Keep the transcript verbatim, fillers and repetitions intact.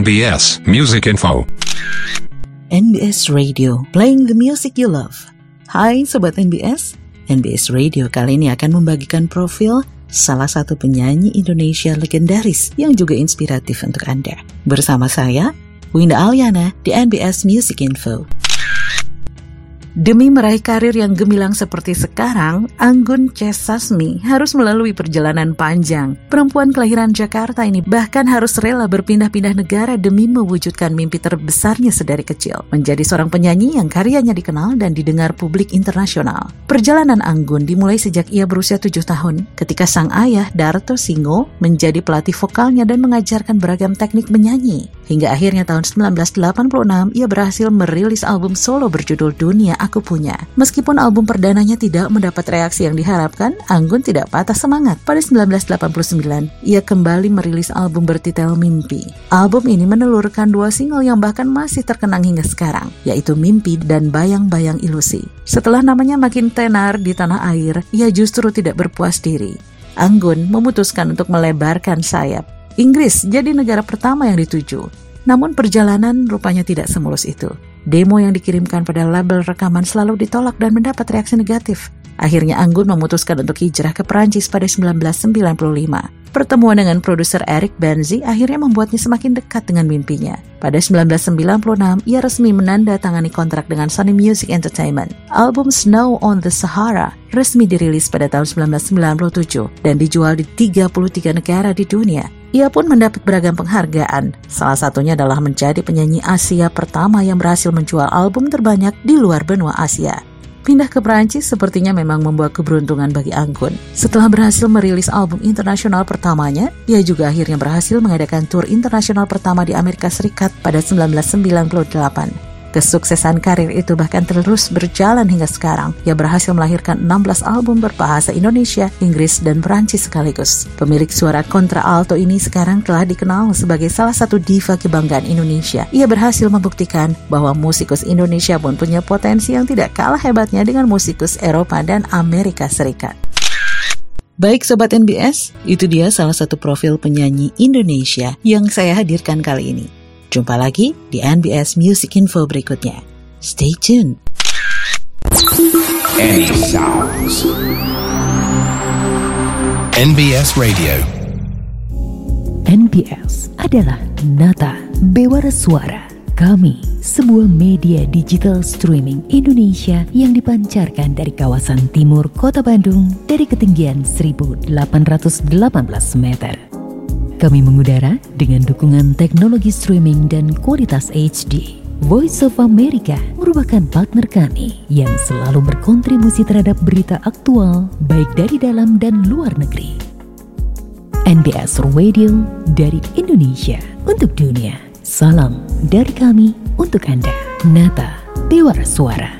B S Music Info. N B S Radio, playing the music you love. Hai Sobat N B S, N B S Radio kali ini akan membagikan profil salah satu penyanyi Indonesia legendaris yang juga inspiratif untuk Anda. Bersama saya, Winda Aliana di N B S Music Info. Demi meraih karir yang gemilang seperti sekarang, Anggun C. Sasmi harus melalui perjalanan panjang. Perempuan kelahiran Jakarta ini bahkan harus rela berpindah-pindah negara demi mewujudkan mimpi terbesarnya sedari kecil. Menjadi seorang penyanyi yang karyanya dikenal dan didengar publik internasional. Perjalanan Anggun dimulai sejak ia berusia tujuh tahun, ketika sang ayah, Darto Singo, menjadi pelatih vokalnya dan mengajarkan beragam teknik menyanyi. Hingga akhirnya tahun sembilan belas delapan puluh enam, ia berhasil merilis album solo berjudul Dunia Aku Punya. Meskipun album perdananya tidak mendapat reaksi yang diharapkan, Anggun tidak patah semangat. Pada sembilan belas delapan puluh sembilan, ia kembali merilis album bertitel Mimpi. Album ini menelurkan dua single yang bahkan masih terkenang hingga sekarang, yaitu Mimpi dan Bayang-Bayang Ilusi. Setelah namanya makin tenar di tanah air, ia justru tidak berpuas diri. Anggun memutuskan untuk melebarkan sayap. Inggris jadi negara pertama yang dituju. Namun perjalanan rupanya tidak semulus itu. Demo yang dikirimkan pada label rekaman selalu ditolak dan mendapat reaksi negatif. Akhirnya Anggun memutuskan untuk hijrah ke Perancis pada sembilan belas sembilan puluh lima. Pertemuan dengan produser Eric Benzi akhirnya membuatnya semakin dekat dengan mimpinya. Pada sembilan belas sembilan puluh enam, ia resmi menandatangani kontrak dengan Sony Music Entertainment. Album Snow on the Sahara resmi dirilis pada tahun sembilan belas sembilan puluh tujuh dan dijual di tiga puluh tiga negara di dunia. Ia pun mendapat beragam penghargaan. Salah satunya adalah menjadi penyanyi Asia pertama yang berhasil menjual album terbanyak di luar benua Asia. Pindah ke Perancis sepertinya memang membawa keberuntungan bagi Anggun. Setelah berhasil merilis album internasional pertamanya, ia juga akhirnya berhasil mengadakan tur internasional pertama di Amerika Serikat pada sembilan belas sembilan puluh delapan. Kesuksesan karir itu bahkan terus berjalan hingga sekarang. Ia berhasil melahirkan enam belas album berbahasa Indonesia, Inggris, dan Perancis sekaligus. Pemilik suara kontraalto ini sekarang telah dikenal sebagai salah satu diva kebanggaan Indonesia. Ia berhasil membuktikan bahwa musikus Indonesia pun punya potensi yang tidak kalah hebatnya dengan musikus Eropa dan Amerika Serikat. Baik Sobat N B S, itu dia salah satu profil penyanyi Indonesia yang saya hadirkan kali ini. Jumpa lagi di N B S Music Info berikutnya. Stay tuned. Any sounds. N B S Radio. N B S adalah Nata Bewara Suara. Kami, sebuah media digital streaming Indonesia yang dipancarkan dari kawasan timur Kota Bandung dari ketinggian seribu delapan ratus delapan belas meter. Kami mengudara dengan dukungan teknologi streaming dan kualitas H D. Voice of America merupakan partner kami yang selalu berkontribusi terhadap berita aktual baik dari dalam dan luar negeri. N B S Radio dari Indonesia untuk dunia. Salam dari kami untuk Anda. Nata Bewara Suara.